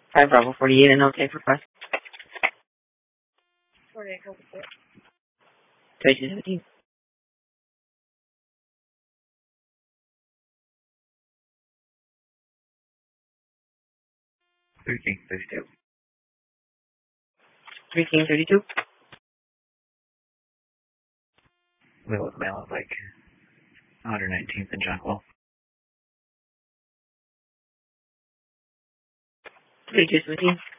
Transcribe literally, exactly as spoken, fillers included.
five Bravo forty-eight, and no take request. forty-eight, go for it. twenty-two seventeen. three King thirty-two. three King thirty-two. Lilith Mail at like one hundred nineteenth and Jonquil. thirty-two seventeen.